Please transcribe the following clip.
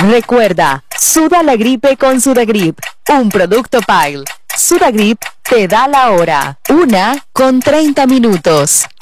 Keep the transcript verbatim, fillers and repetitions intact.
Recuerda, suda la gripe con Sudagrip, un producto Pile. Sudagrip te da la hora, una con treinta minutos.